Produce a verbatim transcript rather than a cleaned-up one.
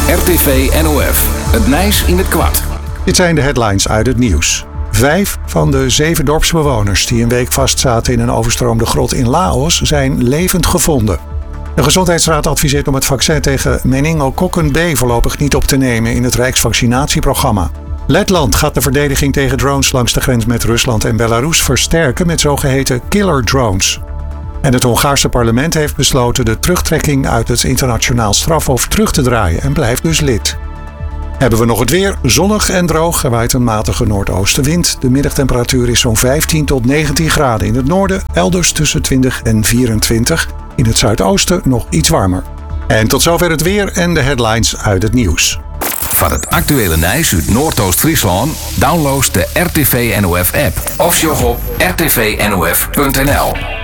R T V N O F. Het Nijs in het kwart. Dit zijn de headlines uit het nieuws. Vijf van de zeven dorpsbewoners die een week vastzaten in een overstroomde grot in Laos zijn levend gevonden. De Gezondheidsraad adviseert om het vaccin tegen meningokokken B voorlopig niet op te nemen in het Rijksvaccinatieprogramma. Letland gaat de verdediging tegen drones langs de grens met Rusland en Belarus versterken met zogeheten killer drones. En het Hongaarse parlement heeft besloten de terugtrekking uit het internationaal strafhof terug te draaien en blijft dus lid. Hebben we nog het weer, zonnig en droog, er waait een matige noordoostenwind. De middagtemperatuur is zo'n vijftien tot negentien graden in het noorden, elders tussen twintig en vierentwintig. In het zuidoosten nog iets warmer. En tot zover het weer en de headlines uit het nieuws. Van het actuele Nijs uit Noordoost-Friesland download de R T V N O F app of sjog op r t v n o f punt n l.